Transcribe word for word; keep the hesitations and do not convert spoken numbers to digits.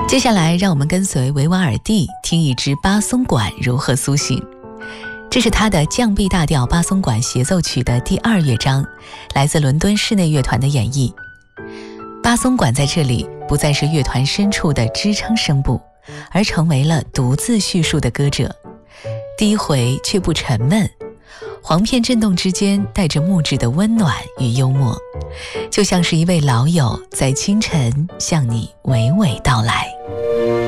接下来让我们跟随维瓦尔第听一支巴松管如何苏醒。这是他的降 B 大调巴松管协奏曲的第二乐章，来自伦敦室内乐团的演绎。巴松管在这里不再是乐团深处的支撑声部，而成为了独自叙述的歌者，低回却不沉闷，簧片震动之间带着木质的温暖与幽默，就像是一位老友在清晨向你娓娓道来。